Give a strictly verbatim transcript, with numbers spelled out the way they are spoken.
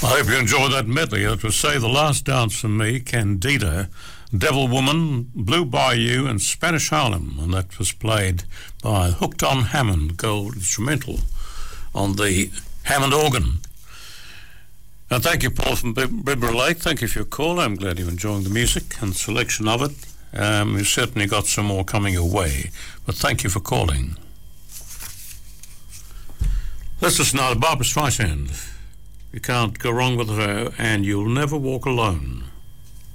I hope you enjoyed that medley. That was Say the Last Dance for Me, Candida, Devil Woman, Blue Bayou and Spanish Harlem, and that was played by Hooked on Hammond Gold Instrumental on the Hammond organ. And thank you, Paul from Bibra Lake. Thank you for your call. I'm glad you're enjoying the music and selection of it. Um, you've certainly got some more coming your way, but thank you for calling. Let's listen now to Barbra Streisand. You can't go wrong with her, and You'll Never Walk Alone.